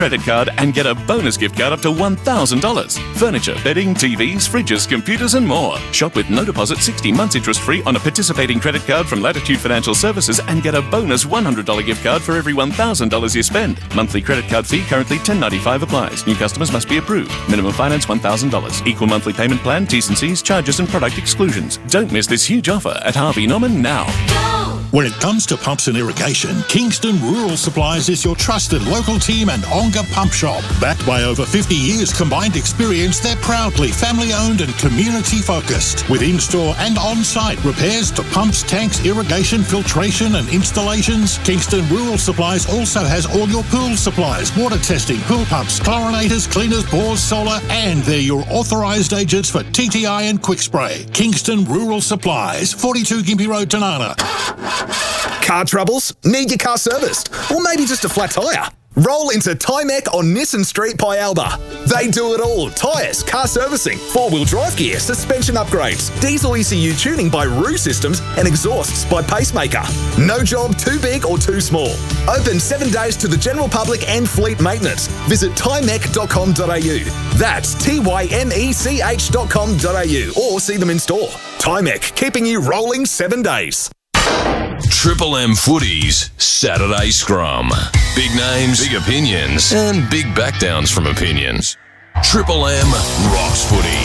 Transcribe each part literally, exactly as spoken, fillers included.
credit card and get a bonus gift card up to one thousand dollars. Furniture, bedding, T Vs, fridges, computers and more. Shop with no deposit, sixty months interest-free on a participating credit card from Latitude Financial Services and get a bonus one hundred dollars gift card for every one thousand dollars you spend. Monthly credit card fee currently ten dollars and ninety-five cents applies. New customers must be approved. Minimum finance one thousand dollars. Equal monthly payment plan, T's and C's, charges and product exclusions. Don't miss this huge offer at Harvey Norman now. When it comes to pumps and irrigation, Kingston Rural Supplies is your trusted local team and Onga pump shop. Backed by over fifty years combined experience, they're proudly family-owned and community-focused. With in-store and on-site repairs to pumps, tanks, irrigation, filtration and installations, Kingston Rural Supplies also has all your pool supplies, water testing, pool pumps, chlorinators, cleaners, bores, solar, and they're your authorised agents for T T I and Quick Spray. Kingston Rural Supplies, forty-two Gympie Road, Tanana. Car troubles? Need your car serviced? Or maybe just a flat tyre? Roll into Timec on Nissan Street, Pialba. They do it all. Tyres, car servicing, four-wheel drive gear, suspension upgrades, diesel E C U tuning by Roo Systems and exhausts by Pacemaker. No job too big or too small. Open seven days to the general public and fleet maintenance. Visit timec dot com dot a u. That's T Y M E C H dot com dot a u or see them in store. Timec, keeping you rolling seven days. Triple M Footy's Saturday Scrum. Big names, big opinions, and big backdowns from opinions. Triple M rocks footy.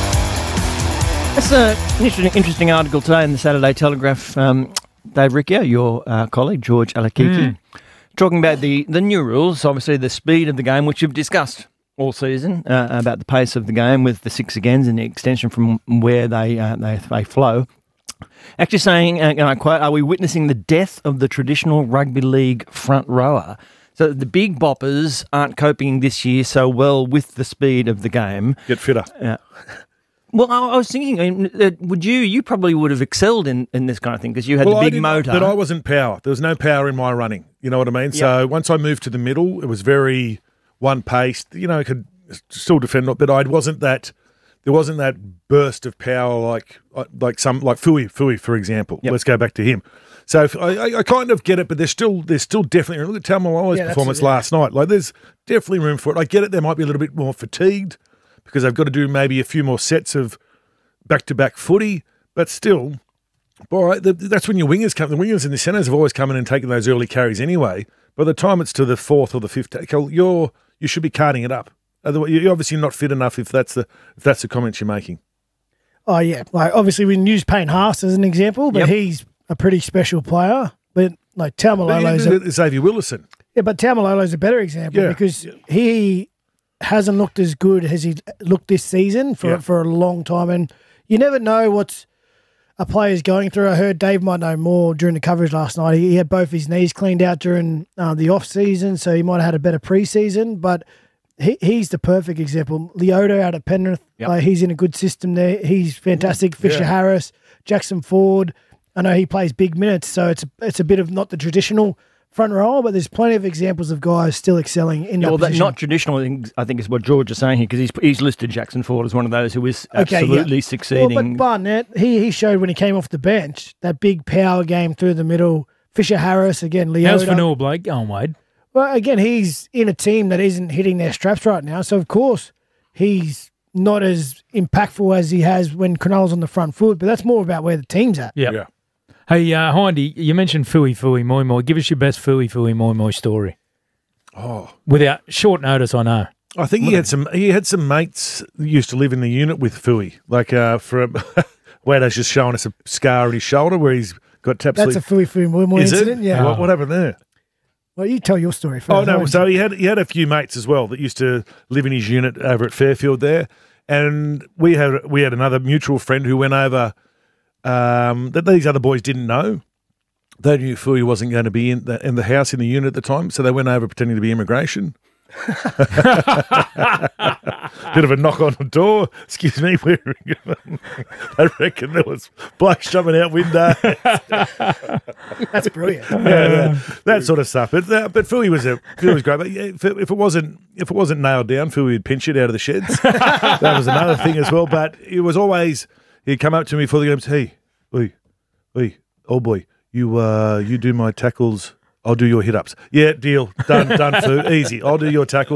That's a, an interesting, interesting article today in the Saturday Telegraph. Um, Dave Riccio, your uh, colleague, George Alakiki, mm. talking about the, the new rules, obviously the speed of the game, which you've discussed all season, uh, about the pace of the game with the six agains and the extension from where they uh, they, they flow. Actually saying, uh, and I quote, are we witnessing the death of the traditional rugby league front rower? So the big boppers aren't coping this year so well with the speed of the game. Get fitter. Uh, well, I, I was thinking, I mean, uh, would you, you probably would have excelled in, in this kind of thing because you had well, the big I motor. But I wasn't power. There was no power in my running. You know what I mean? Yep. So once I moved to the middle, it was very one-paced. You know, I could still defend it, but I wasn't that... There wasn't that burst of power like like some like Fui Fui for example. Yep. Let's go back to him. So I, I kind of get it, but there's still there's still definitely look at Taumalolo's yeah, performance yeah. last night. Like there's definitely room for it. I get it. They might be a little bit more fatigued because they've got to do maybe a few more sets of back to back footy, but still, boy, the, that's when your wingers come. The wingers and the centres have always come in and taken those early carries anyway. By the time it's to the fourth or the fifth tackle, you're you should be carting it up. Otherwise, you're obviously not fit enough if that's the if that's the comments you're making. Oh, yeah. Like, obviously, we can use Payne Haas as an example, but yep. he's a pretty special player. But, like, Taumalolo's... A, Xavier Willison. Yeah, but Taumalolo's a better example yeah. because yeah. he hasn't looked as good as he looked this season for, yeah. for a long time. And you never know what's a player's going through. I heard Dave might know more during the coverage last night. He had both his knees cleaned out during uh, the off-season, so he might have had a better pre-season, but... He he's the perfect example. Leota out at Penrith, yep. uh, he's in a good system there. He's fantastic. Fisher yeah. Harris, Jackson Ford. I know he plays big minutes, so it's it's a bit of not the traditional front row, but there's plenty of examples of guys still excelling in yeah, that well, position. That not traditional, I think, is what George is saying here because he's he's listed Jackson Ford as one of those who is absolutely okay, yeah. succeeding. Well, but Barnett, he he showed when he came off the bench that big power game through the middle. Fisher Harris again. Leota. How's Fanua Blake going, Wade? Well, again, he's in a team that isn't hitting their straps right now, so of course he's not as impactful as he has when Cronulla's on the front foot, but that's more about where the team's at. Yep. Yeah. Hey, uh, Hindy, you mentioned Fui Fui Moi Moi. Give us your best Fui Fui Moi Moi story. Oh, without short notice, I know. I think he had some. He had some mates that used to live in the unit with Fui. Like uh, from Wado's just showing us a scar on his shoulder where he's got tap That's sleep. a Fui Fui Moi Moi Is incident. It? Yeah. What, what happened there? Well, you tell your story first. Oh no! So he had he had a few mates as well that used to live in his unit over at Fairfield there, and we had we had another mutual friend who went over. Um, that these other boys didn't know. They knew Fui wasn't going to be in the in the house in the unit at the time, so they went over pretending to be immigration. Bit of a knock on the door. Excuse me, we're I reckon there was blokes jumping out windows. That's brilliant. Yeah, that, that sort of stuff. But uh, but Fui was a Fui was great. But yeah, if, it, if it wasn't if it wasn't nailed down, Fui would pinch it out of the sheds. That was another thing as well. But it was always he'd come up to me before the games. Hey, oi, oi, old boy, you uh, you do my tackles I'll do your hit ups. Yeah, deal. Done, done, Foo. Easy. I'll do your tackle.